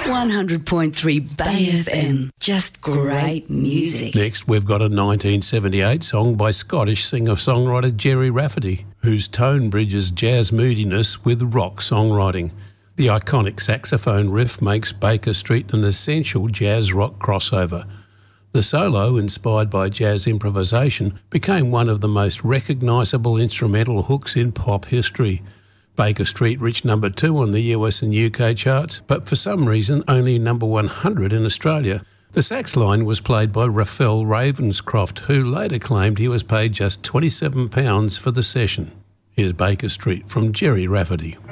100.3 Bay FM. Just great music. Next, we've got a 1978 song by Scottish singer-songwriter Gerry Rafferty, whose tone bridges jazz moodiness with rock songwriting. The iconic saxophone riff makes Baker Street an essential jazz-rock crossover. The solo, inspired by jazz improvisation, became one of the most recognisable instrumental hooks in pop history. Baker Street reached number 2 on the US and UK charts, but for some reason only number 100 in Australia. The sax line was played by Raphael Ravenscroft, who later claimed he was paid just £27 for the session. Here's Baker Street from Gerry Rafferty.